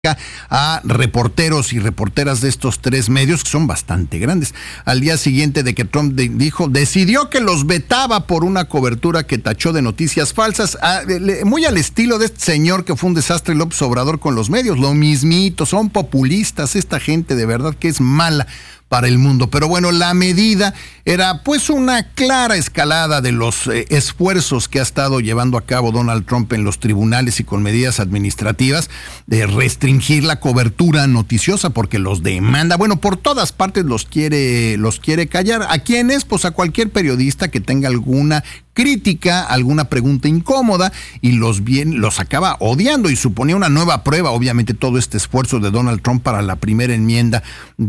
a reporteros y reporteras de estos tres medios, que son bastante grandes, al día siguiente de que Trump decidió que los vetaba por una cobertura que tachó de noticias falsas, muy al estilo de este señor que fue un desastre, López Obrador, con los medios. Lo mismito, son populistas, esta gente de verdad que es mala para el mundo. Pero bueno, la medida era pues una clara escalada de los esfuerzos que ha estado llevando a cabo Donald Trump en los tribunales y con medidas administrativas de restringir la cobertura noticiosa, porque los demanda, bueno, por todas partes los quiere callar. ¿A quiénes? Pues a cualquier periodista que tenga alguna crítica, alguna pregunta incómoda, y los acaba odiando, y suponía una nueva prueba, obviamente, todo este esfuerzo de Donald Trump para la primera enmienda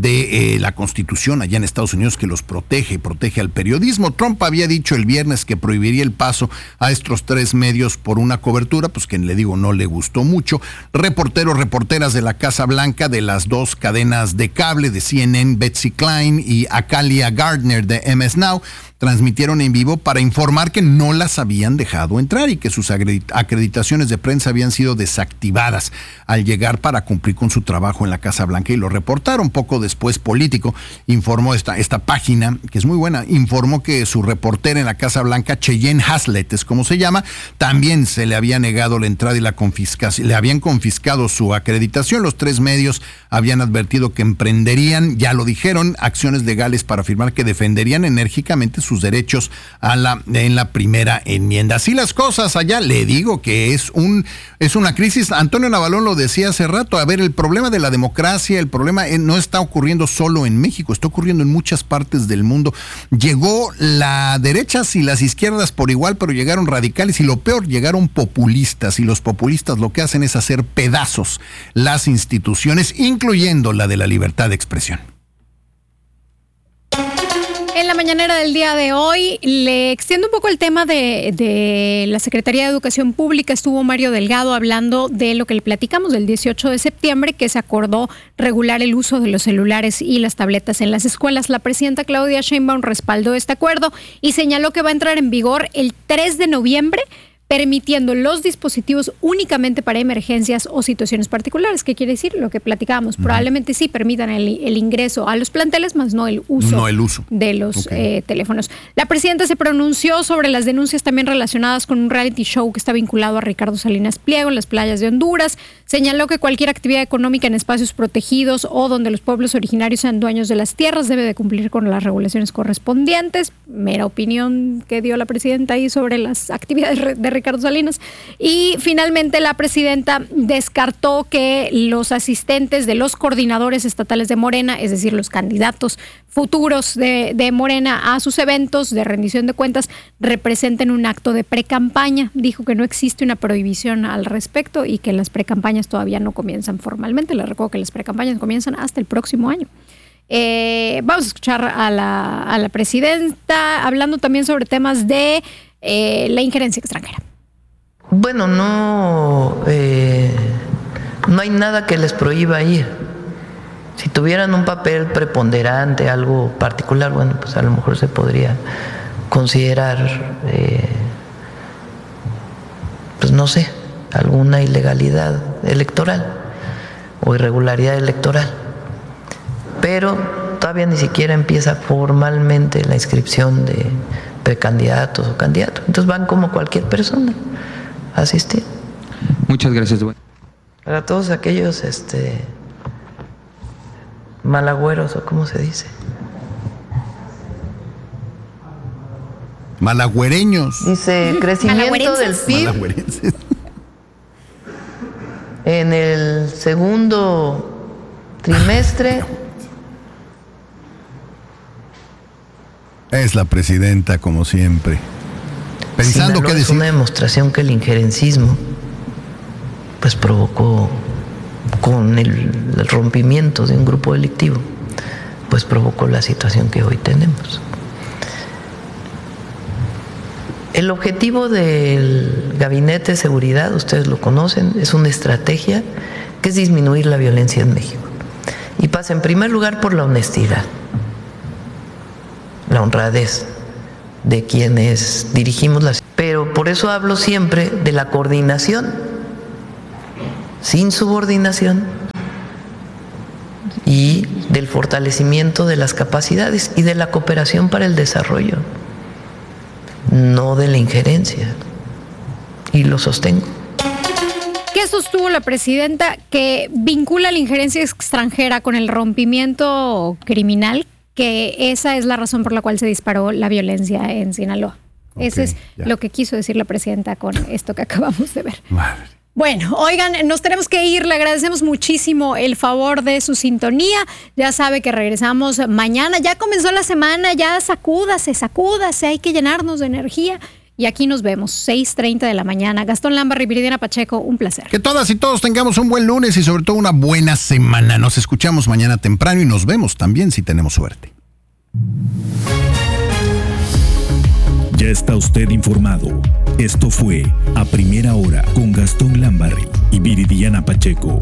de la Constitución allá en Estados Unidos, que los protege al periodismo. Trump había dicho el viernes que prohibiría el paso a estos tres medios por una cobertura, pues que le digo, no le gustó mucho. Reporteras de la Casa Blanca, de las dos cadenas de cable, de CNN, Betsy Klein, y Akalia Gardner de MS Now, transmitieron en vivo para informar que no las habían dejado entrar y que sus acreditaciones de prensa habían sido desactivadas al llegar para cumplir con su trabajo en la Casa Blanca, y lo reportaron. Poco después, Político informó, esta página, que es muy buena, informó que su reportera en la Casa Blanca, Cheyenne Haslett, es como se llama, también se le había negado la entrada y la confiscación, le habían confiscado su acreditación. Los tres medios habían advertido que emprenderían, ya lo dijeron, acciones legales para afirmar que defenderían enérgicamente sus derechos en la primera enmienda. Así las cosas allá, le digo que es una crisis. Antonio Navalón lo decía hace rato. A ver, el problema de la democracia, el problema no está ocurriendo solo en México, está ocurriendo en muchas partes del mundo. Llegó la derecha y las izquierdas por igual, pero llegaron radicales, y lo peor, llegaron populistas, y los populistas lo que hacen es hacer pedazos las instituciones, incluyendo la de la libertad de expresión. En la mañanera del día de hoy le extiendo un poco el tema de la Secretaría de Educación Pública. Estuvo Mario Delgado hablando de lo que le platicamos del 18 de septiembre, que se acordó regular el uso de los celulares y las tabletas en las escuelas. La presidenta Claudia Sheinbaum respaldó este acuerdo y señaló que va a entrar en vigor el 3 de noviembre, permitiendo los dispositivos únicamente para emergencias o situaciones particulares. ¿Qué quiere decir? Lo que platicábamos. Probablemente sí permitan el ingreso a los planteles, más no el uso de los teléfonos. La presidenta se pronunció sobre las denuncias también relacionadas con un reality show que está vinculado a Ricardo Salinas Pliego en las playas de Honduras. Señaló que cualquier actividad económica en espacios protegidos o donde los pueblos originarios sean dueños de las tierras debe de cumplir con las regulaciones correspondientes. Mera opinión que dio la presidenta ahí sobre las actividades de Ricardo Salinas. Y finalmente la presidenta descartó que los asistentes de los coordinadores estatales de Morena, es decir, los candidatos futuros de Morena a sus eventos de rendición de cuentas, representen un acto de precampaña. Dijo que no existe una prohibición al respecto y que las precampañas todavía no comienzan formalmente. Les recuerdo que las precampañas comienzan hasta el próximo año. Vamos a escuchar a la presidenta hablando también sobre temas de la injerencia extranjera. Bueno, no hay nada que les prohíba ir. Si tuvieran un papel preponderante, algo particular, bueno, pues a lo mejor se podría considerar, pues no sé, alguna ilegalidad electoral o irregularidad electoral. Pero todavía ni siquiera empieza formalmente la inscripción de precandidatos o candidatos. Entonces van como cualquier persona a asistir. Muchas gracias. Para todos aquellos malagüeros, o cómo se dice, malagüereños. Dice crecimiento del PIB en el segundo trimestre. Es la presidenta, como siempre, pensando que es una demostración que el injerencismo pues provocó, con el rompimiento de un grupo delictivo, pues provocó la situación que hoy tenemos. El objetivo del Gabinete de Seguridad, ustedes lo conocen, es una estrategia que es disminuir la violencia en México. Y pasa en primer lugar por la honestidad, la honradez de quienes dirigimos la... Pero por eso hablo siempre de la coordinación. Sin subordinación y del fortalecimiento de las capacidades y de la cooperación para el desarrollo, no de la injerencia. Y lo sostengo. ¿Qué sostuvo la presidenta que vincula la injerencia extranjera con el rompimiento criminal? Que esa es la razón por la cual se disparó la violencia en Sinaloa. Eso es lo que quiso decir la presidenta con esto que acabamos de ver. Madre. Bueno, oigan, nos tenemos que ir. Le agradecemos muchísimo el favor de su sintonía. Ya sabe que regresamos mañana. Ya comenzó la semana, ya sacúdase. Hay que llenarnos de energía. Y aquí nos vemos, 6:30 de la mañana. Gastón Lambarri, Viridiana Pacheco, un placer. Que todas y todos tengamos un buen lunes y sobre todo una buena semana. Nos escuchamos mañana temprano y nos vemos también si tenemos suerte. Ya está usted informado. Esto fue A Primera Hora con Gastón Lambarri y Viridiana Pacheco.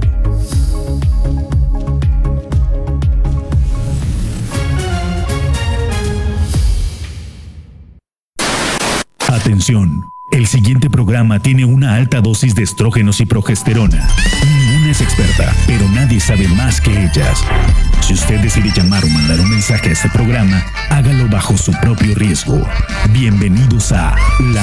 Atención, el siguiente programa tiene una alta dosis de estrógenos y progesterona. Ninguna es experta, pero nadie sabe más que ellas. Si usted decide llamar o mandar un mensaje a este programa, hágalo bajo su propio riesgo. Bienvenidos a La